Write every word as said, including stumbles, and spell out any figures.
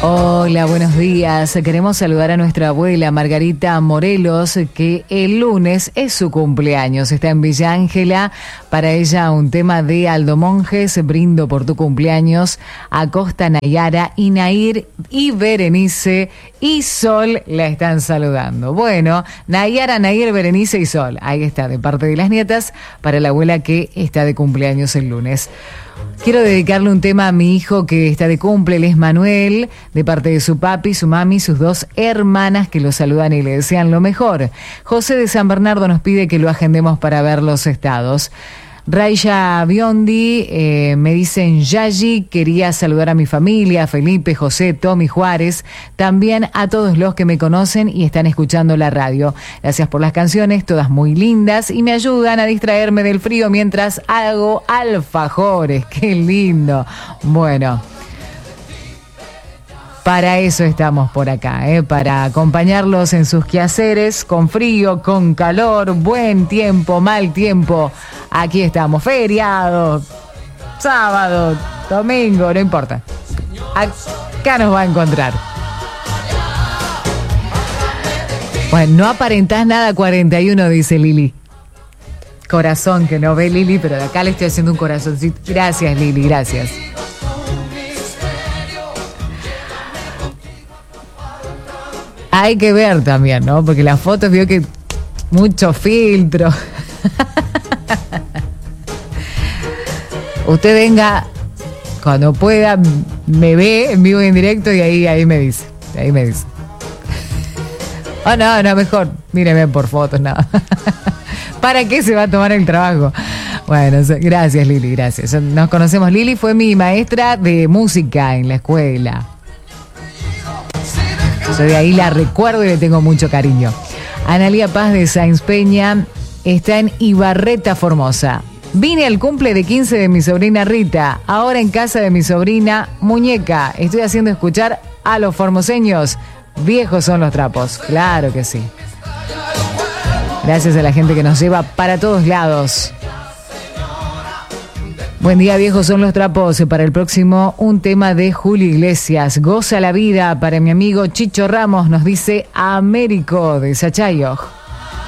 Hola, buenos días. Queremos saludar a nuestra abuela Margarita Morelos, que el lunes es su cumpleaños. Está en Villa Ángela. Para ella un tema de Aldo Monjes, Brindo por tu cumpleaños. Acosta, Nayara, y Nair y Berenice y Sol la están saludando. Bueno, Nayara, Nair, Berenice y Sol. Ahí está, de parte de las nietas, para la abuela que está de cumpleaños el lunes. Quiero dedicarle un tema a mi hijo que está de cumple, él es Manuel, de parte de su papi, su mami, sus dos hermanas que lo saludan y le desean lo mejor. José de San Bernardo nos pide que lo agendemos para ver los estados. Raya Biondi, eh, me dicen Yayi, quería saludar a mi familia, Felipe, José, Tommy, Juárez, también a todos los que me conocen y están escuchando la radio. Gracias por las canciones, todas muy lindas y me ayudan a distraerme del frío mientras hago alfajores. ¡Qué lindo! Bueno, para eso estamos por acá, ¿eh? Para acompañarlos en sus quehaceres, con frío, con calor, buen tiempo, mal tiempo. Aquí estamos, feriado, sábado, domingo, no importa. Acá nos va a encontrar. Bueno, no aparentás nada cuarenta y uno, dice Lili. Corazón, que no ve Lili, pero de acá le estoy haciendo un corazoncito. Gracias, Lili, gracias. Hay que ver también, ¿no? Porque las fotos vio que mucho filtro. Usted venga cuando pueda, me ve en vivo y en directo y ahí, ahí me dice. Ahí me dice. Oh, no, no, mejor. Míreme por fotos, no. ¿Para qué se va a tomar el trabajo? Bueno, gracias, Lili, gracias. Nos conocemos. Lili fue mi maestra de música en la escuela. Yo de ahí la recuerdo y le tengo mucho cariño. Analía Paz de Sáenz Peña está en Ibarreta, Formosa. Vine al cumple de quince de mi sobrina Rita, ahora en casa de mi sobrina Muñeca. Estoy haciendo escuchar a los formoseños. Viejos son los trapos, claro que sí. Gracias a la gente que nos lleva para todos lados. Buen día, viejos son los trapos. Para el próximo, un tema de Julio Iglesias. Goza la vida para mi amigo Chicho Ramos, nos dice Américo de Sachayo.